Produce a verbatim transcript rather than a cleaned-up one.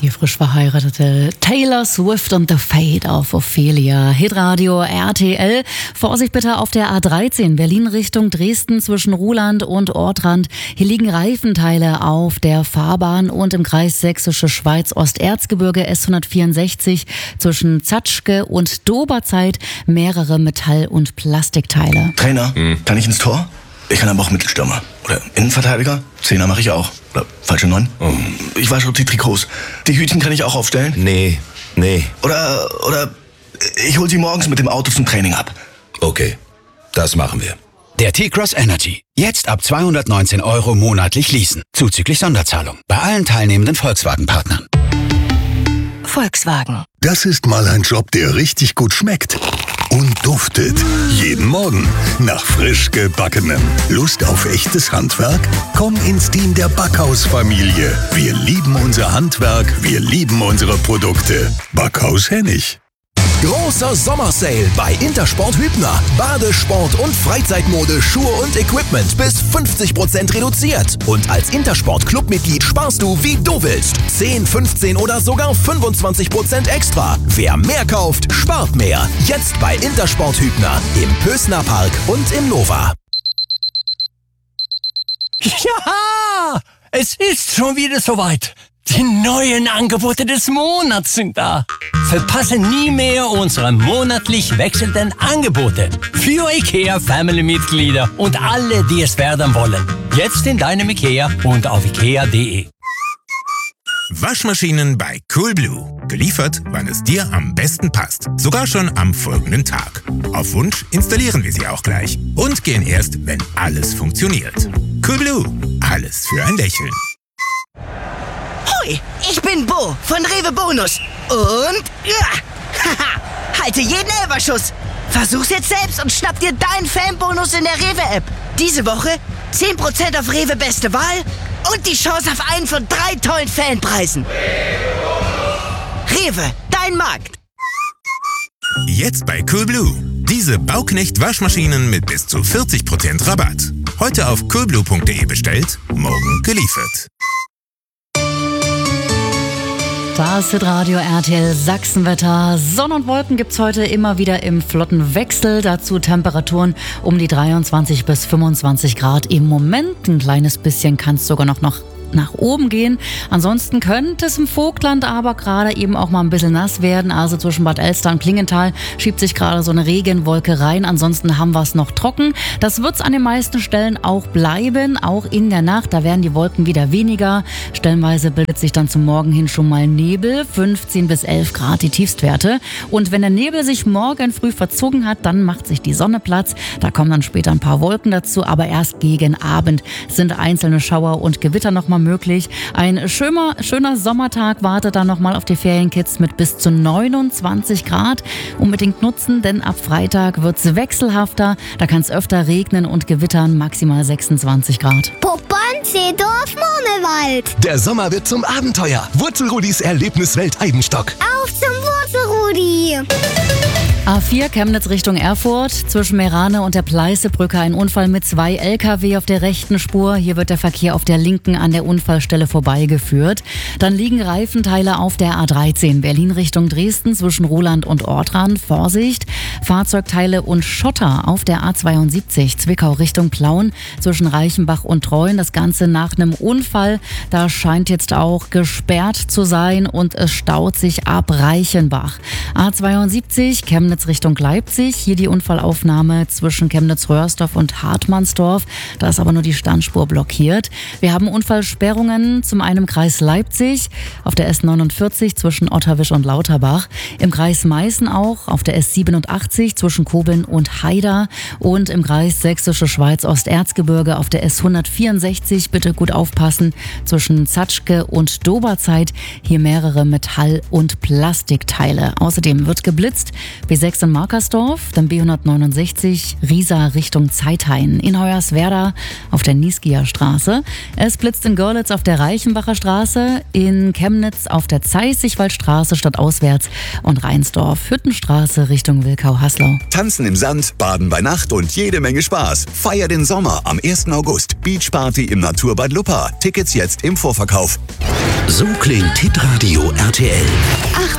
Die frisch verheiratete Taylor Swift und The Fate of Ophelia. Hitradio R T L. Vorsicht bitte auf der A dreizehn Berlin Richtung Dresden zwischen Ruhland und Ortrand. Hier liegen Reifenteile auf der Fahrbahn und im Kreis Sächsische Schweiz Osterzgebirge S hundertvierundsechzig zwischen Zatschke und Doberzeit mehrere Metall- und Plastikteile. Trainer, hm. kann ich ins Tor? Ich kann aber auch Mittelstürmer. Oder Innenverteidiger. Zehner mache ich auch. Oder falsche Neun. Oh. Ich wasche die Trikots. Die Hütchen kann ich auch aufstellen. Nee, nee. Oder, oder ich hol sie morgens mit dem Auto zum Training ab. Okay, das machen wir. Der T-Cross Energy. Jetzt ab zweihundertneunzehn Euro monatlich leasen. Zuzüglich Sonderzahlung. Bei allen teilnehmenden Volkswagen-Partnern. Volkswagen. Das ist mal ein Job, der richtig gut schmeckt. Und duftet. Jeden Morgen nach frisch gebackenem. Lust auf echtes Handwerk? Komm ins Team der Backhaus-Familie. Wir lieben unser Handwerk, wir lieben unsere Produkte. Backhaus Hennig. Großer Sommersale bei Intersport Hübner. Badesport und Freizeitmode, Schuhe und Equipment bis fünfzig Prozent reduziert. Und als Intersport Clubmitglied sparst du, wie du willst. zehn, fünfzehn oder sogar fünfundzwanzig Prozent extra. Wer mehr kauft, spart mehr. Jetzt bei Intersport Hübner im Pösner Park und im Nova. Ja, es ist schon wieder soweit. Die neuen Angebote des Monats sind da. Verpasse nie mehr unsere monatlich wechselnden Angebote für IKEA Family-Mitglieder und alle, die es werden wollen. Jetzt in deinem IKEA und auf ikea punkt de. Waschmaschinen bei Coolblue. Geliefert, wann es dir am besten passt. Sogar schon am folgenden Tag. Auf Wunsch installieren wir sie auch gleich. Und gehen erst, wenn alles funktioniert. Coolblue. Alles für ein Lächeln. Hoi, ich bin Bo von Rewe Bonus. Und ja, haha, halte jeden Elferschuss. Versuch's jetzt selbst und schnapp dir deinen Fanbonus in der Rewe-App. Diese Woche zehn Prozent auf Rewe Beste Wahl und die Chance auf einen von drei tollen Fanpreisen. Rewe, dein Markt. Jetzt bei Coolblue. Diese Bauknecht-Waschmaschinen mit bis zu vierzig Prozent Rabatt. Heute auf coolblue punkt de bestellt, morgen geliefert. Das Hitradio R T L Sachsenwetter. Sonne und Wolken gibt's heute immer wieder im flotten Wechsel. Dazu Temperaturen um die dreiundzwanzig bis fünfundzwanzig Grad. Im Moment ein kleines bisschen kann es sogar noch, noch nach oben gehen. Ansonsten könnte es im Vogtland aber gerade eben auch mal ein bisschen nass werden. Also zwischen Bad Elster und Klingenthal schiebt sich gerade so eine Regenwolke rein. Ansonsten haben wir es noch trocken. Das wird es an den meisten Stellen auch bleiben, auch in der Nacht. Da werden die Wolken wieder weniger. Stellenweise bildet sich dann zum Morgen hin schon mal Nebel. fünfzehn bis elf Grad die Tiefstwerte. Und wenn der Nebel sich morgen früh verzogen hat, dann macht sich die Sonne Platz. Da kommen dann später ein paar Wolken dazu. Aber erst gegen Abend sind einzelne Schauer und Gewitter noch mal möglich. Ein schöner, schöner Sommertag wartet dann nochmal auf die Ferienkids mit bis zu neunundzwanzig Grad. Unbedingt nutzen, denn ab Freitag wird es wechselhafter. Da kann es öfter regnen und gewittern, maximal sechsundzwanzig Grad. Poppern, Seedorf, Murmelwald. Der Sommer wird zum Abenteuer. Wurzelrudis Erlebniswelt Eibenstock. Auf zum Wurzelrudi. A vier Chemnitz Richtung Erfurt. Zwischen Meerane und der Pleißebrücke ein Unfall mit zwei L K W auf der rechten Spur. Hier wird der Verkehr auf der linken an der Unfallstelle vorbeigeführt. Dann liegen Reifenteile auf der A dreizehn Berlin Richtung Dresden zwischen Ruhland und Ortrand. Vorsicht. Fahrzeugteile und Schotter auf der A zweiundsiebzig Zwickau Richtung Plauen zwischen Reichenbach und Treuen. Das Ganze nach einem Unfall. Da scheint jetzt auch gesperrt zu sein und es staut sich ab Reichenbach. A zweiundsiebzig Chemnitz Richtung Leipzig. Hier die Unfallaufnahme zwischen Chemnitz-Röhrsdorf und Hartmannsdorf. Da ist aber nur die Standspur blockiert. Wir haben Unfallsperrungen zum einen im Kreis Leipzig, auf der S neunundvierzig zwischen Otterwisch und Lauterbach, im Kreis Meißen auch, auf der S siebenundachtzig zwischen Kobeln und Haida und im Kreis Sächsische Schweiz Osterzgebirge auf der S hundertvierundsechzig. Bitte gut aufpassen zwischen Zatschke und Doberzeit. Hier mehrere Metall- und Plastikteile. Außerdem wird geblitzt. B sechs in Markersdorf, dann B hundertneunundsechzig Riesa Richtung Zeithain, in Hoyerswerda auf der Nieskieer Straße. Es blitzt in Görlitz auf der Reichenbacher Straße, in Chemnitz auf der Zeißigwaldstraße stadtauswärts und Rheinsdorf, Hüttenstraße Richtung Wilkau-Haslau. Tanzen im Sand, baden bei Nacht und jede Menge Spaß. Feier den Sommer am ersten August. Beachparty im Naturbad Luppa. Tickets jetzt im Vorverkauf. So klingt Hitradio R T L.